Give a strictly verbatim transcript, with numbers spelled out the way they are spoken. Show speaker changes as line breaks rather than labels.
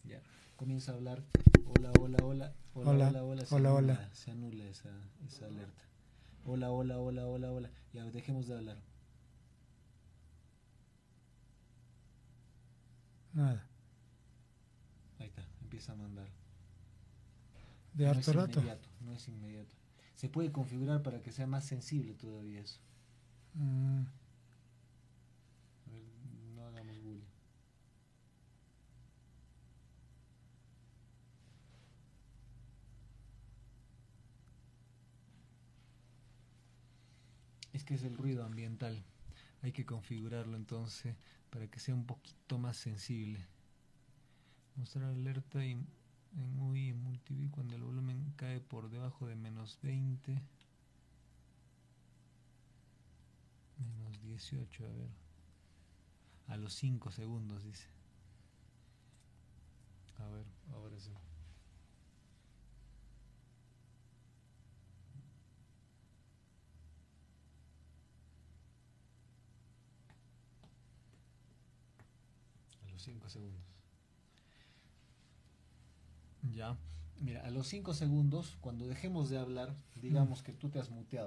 Ya. Comienza a hablar. Hola, hola, hola. Hola,
Hola,
hola, hola. Se
hola,
anula,
hola.
se anula esa, esa alerta. Hola, hola, hola, hola, hola. Ya, dejemos de hablar.
Nada.
Ahí está, empieza a mandar.
De
No
harto
es
rato.
inmediato, no es inmediato. Se puede configurar para que sea más sensible todavía eso.
Mm,
A ver, no hagamos bullying. Es que es el ruido ambiental. Hay que configurarlo entonces para que sea un poquito más sensible. Mostrar alerta en U I y multivi cuando el volumen cae por debajo de menos veinte. Menos dieciocho, a ver. A los cinco segundos dice. A ver, ahora sí. A los cinco segundos. Ya. Mira, a los cinco segundos, cuando dejemos de hablar,
mm.
digamos que tú te has muteado.